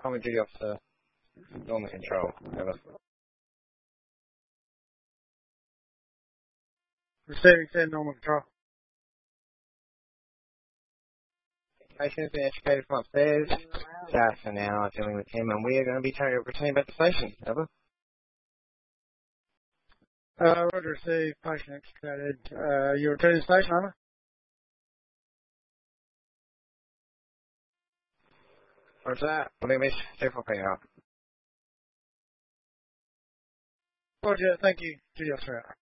Common duty officer, Norman Control. Over. Receiving 10, Norman Control. Patient's been educated from upstairs. Staff are now dealing with him, and we are going to be returning back to the station. Over. Roger, receive, patient extricated. You returning to the station, over? Roger that. What do you miss? 2-4 up. Roger, thank you. Duty officer out.